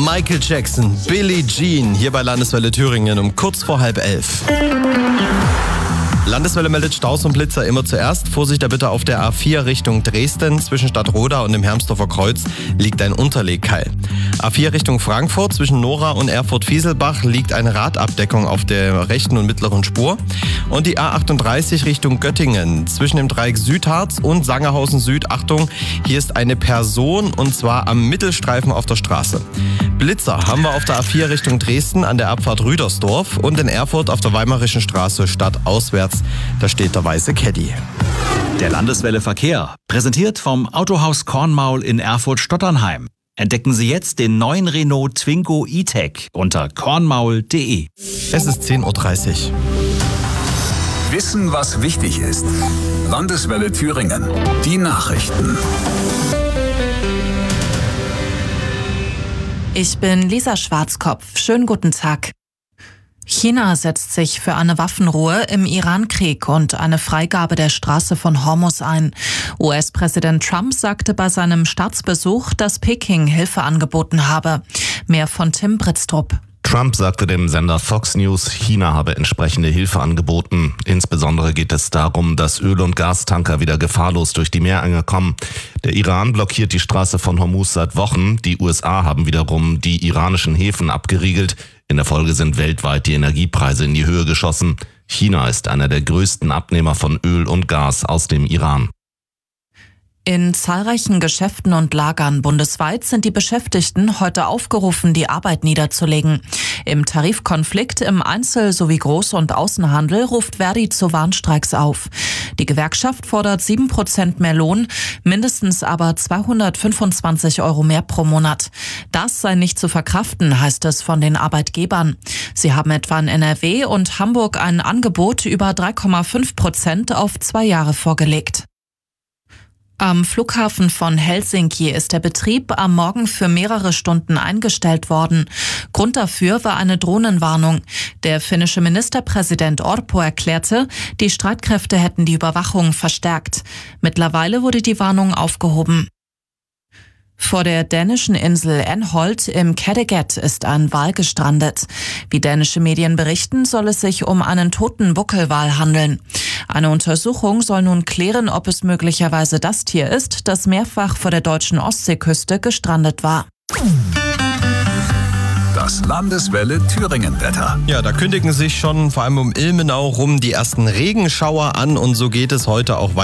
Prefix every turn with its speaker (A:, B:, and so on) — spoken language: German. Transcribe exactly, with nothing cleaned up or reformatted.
A: Michael Jackson, Billie Jean, hier bei Landeswelle Thüringen um kurz vor halb elf. Landeswelle meldet Staus und Blitzer immer zuerst. Vorsicht da bitte auf der A vier Richtung Dresden. Zwischen Stadtroda und dem Hermsdorfer Kreuz liegt ein Unterlegkeil. A vier Richtung Frankfurt. Zwischen Nora und Erfurt-Fieselbach liegt eine Radabdeckung auf der rechten und mittleren Spur. Und die A achtunddreißig Richtung Göttingen. Zwischen dem Dreieck Südharz und Sangerhausen Süd. Achtung, hier ist eine Person und zwar am Mittelstreifen auf der Straße. Blitzer haben wir auf der A vier Richtung Dresden an der Abfahrt Rüdersdorf und in Erfurt auf der Weimarischen Straße stadtauswärts. Da steht der weiße Caddy.
B: Der Landeswelle Verkehr, präsentiert vom Autohaus Kornmaul in Erfurt-Stotternheim. Entdecken Sie jetzt den neuen Renault Twingo E-Tech unter kornmaul punkt de.
A: Es ist zehn Uhr dreißig.
C: Wissen, was wichtig ist. Landeswelle Thüringen. Die Nachrichten.
D: Ich bin Lisa Schwarzkopf. Schönen guten Tag. China setzt sich für eine Waffenruhe im Iran-Krieg und eine Freigabe der Straße von Hormuz ein. U S-Präsident Trump sagte bei seinem Staatsbesuch, dass Peking Hilfe angeboten habe. Mehr von Tim Britztrup.
E: Trump sagte dem Sender Fox News, China habe entsprechende Hilfe angeboten. Insbesondere geht es darum, dass Öl- und Gastanker wieder gefahrlos durch die Meerenge kommen. Der Iran blockiert die Straße von Hormuz seit Wochen. Die U S A haben wiederum die iranischen Häfen abgeriegelt. In der Folge sind weltweit die Energiepreise in die Höhe geschossen. China ist einer der größten Abnehmer von Öl und Gas aus dem Iran.
D: In zahlreichen Geschäften und Lagern bundesweit sind die Beschäftigten heute aufgerufen, die Arbeit niederzulegen. Im Tarifkonflikt im Einzel- sowie Groß- und Außenhandel ruft Verdi zu Warnstreiks auf. Die Gewerkschaft fordert sieben Prozent mehr Lohn, mindestens aber zweihundertfünfundzwanzig Euro mehr pro Monat. Das sei nicht zu verkraften, heißt es von den Arbeitgebern. Sie haben etwa in N R W und Hamburg ein Angebot über drei Komma fünf Prozent auf zwei Jahre vorgelegt. Am Flughafen von Helsinki ist der Betrieb am Morgen für mehrere Stunden eingestellt worden. Grund dafür war eine Drohnenwarnung. Der finnische Ministerpräsident Orpo erklärte, die Streitkräfte hätten die Überwachung verstärkt. Mittlerweile wurde die Warnung aufgehoben. Vor der dänischen Insel Enholt im Kattegat ist ein Wal gestrandet. Wie dänische Medien berichten, soll es sich um einen toten Buckelwal handeln. Eine Untersuchung soll nun klären, ob es möglicherweise das Tier ist, das mehrfach vor der deutschen Ostseeküste gestrandet war.
C: Das Landeswelle Thüringen-Wetter.
A: Ja, da kündigen sich schon vor allem um Ilmenau rum die ersten Regenschauer an und so geht es heute auch weiter.